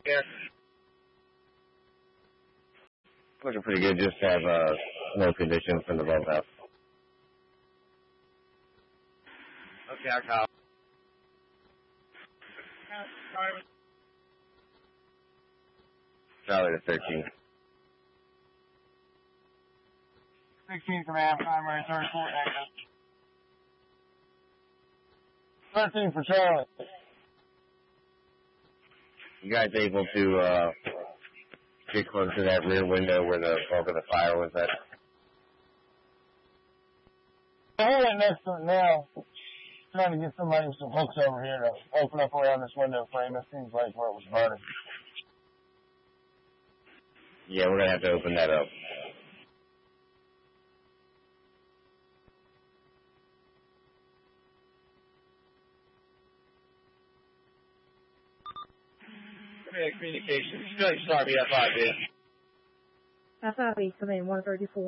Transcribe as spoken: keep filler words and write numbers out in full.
Yeah. Looking pretty good. Just have uh, snow conditions from the boat house. Okay, I call. Charlie to thirteen. sixteen command, primary, third, fourth, active. thirteen for Charlie. You guys able to uh, get close to that rear window where the bulk of the fire was at? I'm right next to it now. Trying to get somebody with some hooks over here to open up around this window frame. It seems like where it was burning. Yeah, we're going to have to open that up. Yeah, communications. Sorry, F I B. F I B, come in, one thirty-four.